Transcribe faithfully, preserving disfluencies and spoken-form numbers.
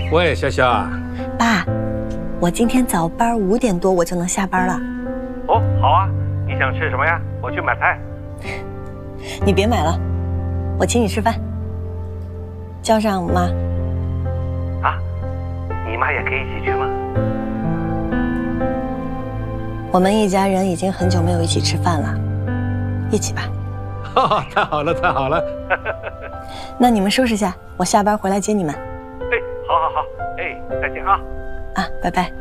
喂，潇潇啊。 爸，我今天早班五点多我就能下班了。 哦，好啊，你想吃什么呀？我去买菜。 你别买了，我请你吃饭。叫上妈。 啊，你妈也可以一起去吗？ 我们一家人已经很久没有一起吃饭了，一起吧。 哦，太好了，太好了。 那你们收拾下，我下班回来接你们。 哎，好好好，哎，再见啊。 啊，拜拜。